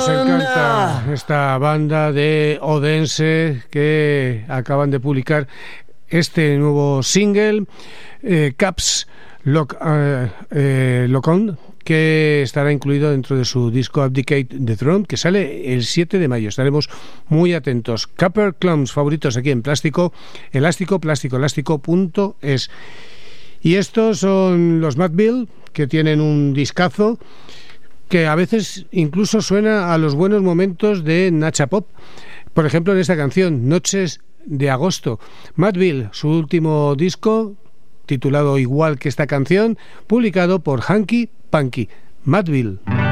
Nos encanta esta banda de Odense que acaban de publicar este nuevo single, Caps Lock On, que estará incluido dentro de su disco Abdicate the Throne, que sale el 7 de mayo. Estaremos muy atentos. Copper Clones, favoritos aquí en Plástico Elástico, plásticoelástico.es. Y estos son los Madville, que tienen un discazo que a veces incluso suena a los buenos momentos de Nacha Pop. Por ejemplo, en esta canción, Noches de Agosto. Madville, su último disco, titulado igual que esta canción, publicado por Hanky Panky. Madville.